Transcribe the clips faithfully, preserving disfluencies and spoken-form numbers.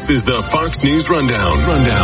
This is the Fox News Rundown.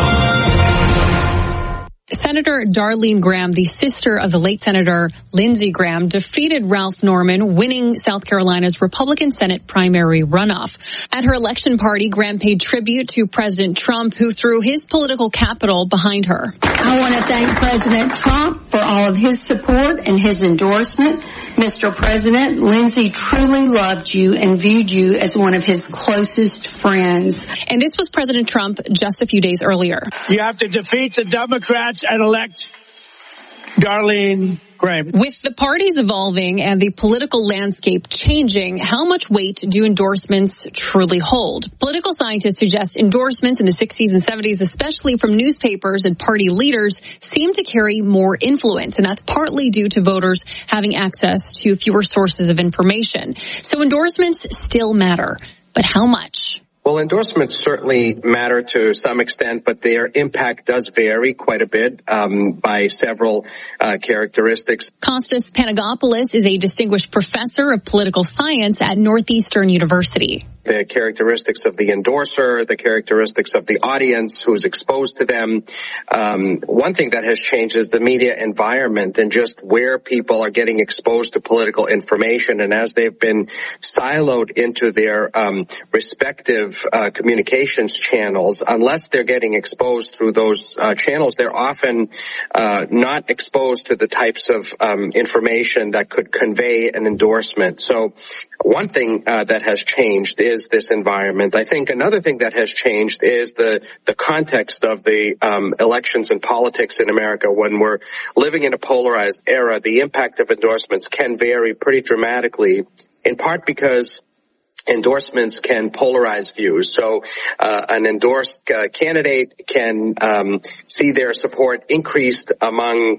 Rundown. Senator Darlene Graham, the sister of the late Senator Lindsey Graham, defeated Ralph Norman, winning South Carolina's Republican Senate primary runoff. At her election party, Graham paid tribute to President Trump, who threw his political capital behind her. I want to thank President Trump for all of his support and his endorsement. Mister President, Lindsey truly loved you and viewed you as one of his closest friends. And this was President Trump just a few days earlier. You have to defeat the Democrats and elect Darlene Graham. With the parties evolving and the political landscape changing, how much weight do endorsements truly hold? Political scientists suggest endorsements in the sixties and seventies, especially from newspapers and party leaders, seem to carry more influence. And that's partly due to voters having access to fewer sources of information. So endorsements still matter. But how much? Well, endorsements certainly matter to some extent, but their impact does vary quite a bit um, by several uh, characteristics. Kostas Panagopoulos is a distinguished professor of political science at Northeastern University. The characteristics of the endorser, the characteristics of the audience who's exposed to them. Um, one thing that has changed is the media environment and just where people are getting exposed to political information. And as they've been siloed into their um, respective uh, communications channels, unless they're getting exposed through those uh, channels, they're often uh, not exposed to the types of um, information that could convey an endorsement. So one thing uh, that has changed is this environment. I think another thing that has changed is the the context of the um, elections and politics in America. When we're living in a polarized era, the impact of endorsements can vary pretty dramatically, in part because endorsements can polarize views. So uh, an endorsed uh, candidate can um, see their support increased among